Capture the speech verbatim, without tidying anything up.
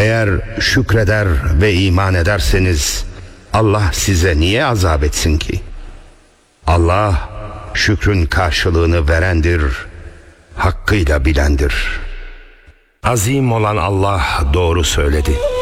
Eğer şükreder ve iman ederseniz Allah size niye azap etsin ki? Allah şükrün karşılığını verendir, hakkıyla bilendir. Azim olan Allah doğru söyledi.